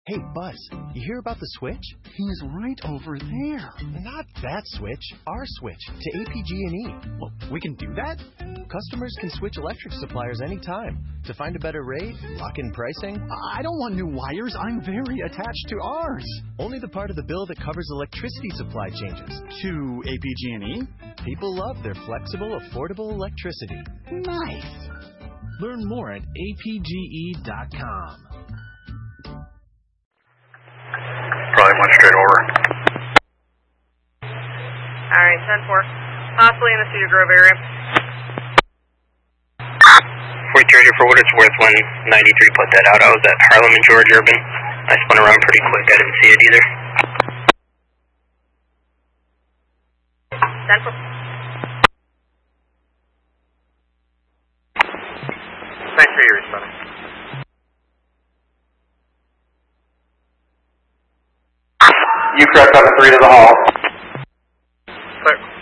Hey, Buzz, you hear about the switch? He's right over there. Not that switch, our switch to APG&E. Well, we can do that? Customers can switch electric suppliers anytime to find a better rate, lock in pricing. I don't want new wires. I'm very attached to ours. Only the part of the bill that covers electricity supply changes. To APG&E? People love their flexible, affordable electricity. Nice. Learn more at apge.com. Probably went straight over. Alright, 10-4. Possibly in the Cedar Grove area. 430 for what it's worth when 93 put that out. I was at Harlem and George Urban. I spun around pretty quick. I didn't see it either. 10-4. Thanks for your response. You correct 7-3 to the hall. Clear.